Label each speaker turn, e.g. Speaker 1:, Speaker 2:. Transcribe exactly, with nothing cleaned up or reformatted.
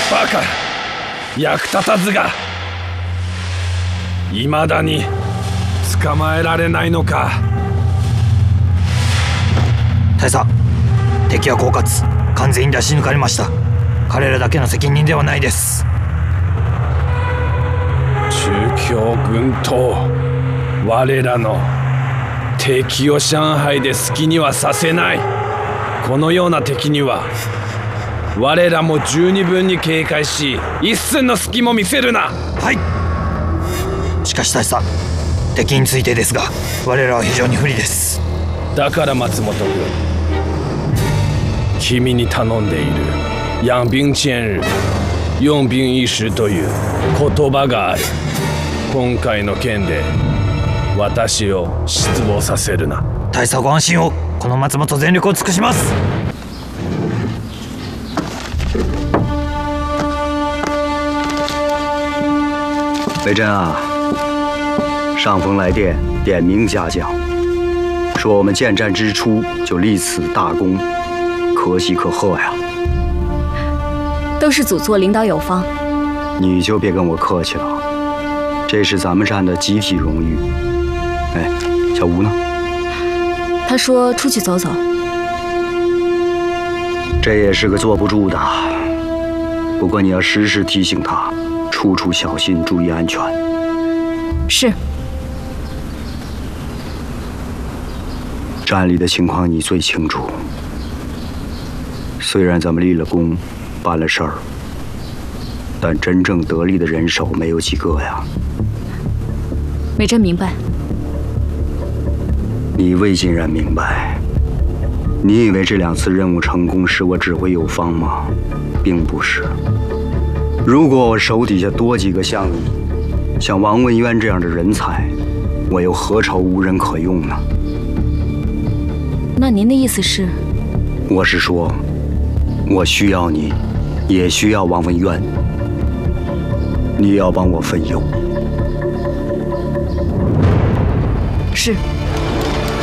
Speaker 1: バカ、役立たずが。未だに捕まえられないのか。
Speaker 2: 大佐、敵は狡猾、完全に出し抜かれました。彼らだけの責任ではないです。
Speaker 1: 中共軍と我らの敵を上海で好きにはさせない。このような敵には我らも十二分に警戒し、一寸の隙も見せるな。
Speaker 2: はい。しかし大佐、敵についてですが、我らは非常に不利です。
Speaker 1: だから松本君、君に頼んでいる養兵千日、用兵一時という言葉がある。今回の件で私を失望させるな。
Speaker 2: 大佐ご安心を。この松本全力を尽くします。
Speaker 3: 北镇啊，上峰来电点名嘉奖，说我们建战之初就立此大功，可喜可贺呀。
Speaker 4: 都是祖座领导有方，
Speaker 3: 你就别跟我客气了，这是咱们站的集体荣誉。哎，小吴呢？
Speaker 4: 他说出去走走。
Speaker 3: 这也是个坐不住的，不过你要时时提醒他，处处小心，注意安全。
Speaker 4: 是。
Speaker 3: 站里的情况你最清楚。虽然咱们立了功，办了事儿，但真正得力的人手没有几个呀。
Speaker 4: 美珍明白。
Speaker 3: 你未尽然明白。你以为这两次任务成功是我指挥有方吗？并不是。如果我手底下多几个像你、像王文渊这样的人才，我又何愁无人可用呢？
Speaker 4: 那您的意思是？
Speaker 3: 我是说，我需要你，也需要王文渊。你要帮我分忧。
Speaker 4: 是。